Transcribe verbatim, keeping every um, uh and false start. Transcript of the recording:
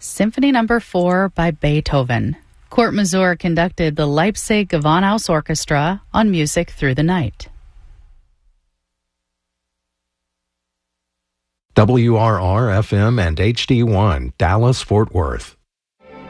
Symphony Number four by Beethoven. Kurt Masur conducted the Leipzig Gewandhaus Orchestra on Music Through the Night. W R R F M and H D one, Dallas, Fort Worth.